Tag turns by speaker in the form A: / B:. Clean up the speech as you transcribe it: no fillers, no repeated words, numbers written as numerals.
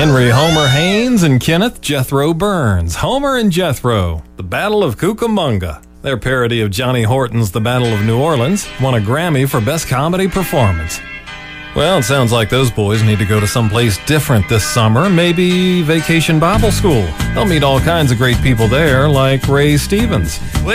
A: Henry Homer Haynes and Kenneth Jethro Burns. Homer and Jethro, The Battle of Cucamonga. Their parody of Johnny Horton's The Battle of New Orleans won a Grammy for Best Comedy Performance. Well, it sounds like those boys need to go to someplace different this summer, maybe Vacation Bible School. They'll meet all kinds of great people there, like Ray Stevens.